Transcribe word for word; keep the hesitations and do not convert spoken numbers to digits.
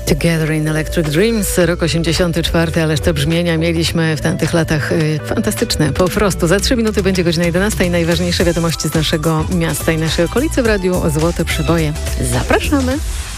Together in Electric Dreams, rok osiemdziesiąty czwarty, ależ te brzmienia mieliśmy w tamtych latach y, fantastyczne, po prostu. Za trzy minuty będzie godzina jedenasta i najważniejsze wiadomości z naszego miasta i naszej okolicy w radiu Złote Przeboje. Zapraszamy!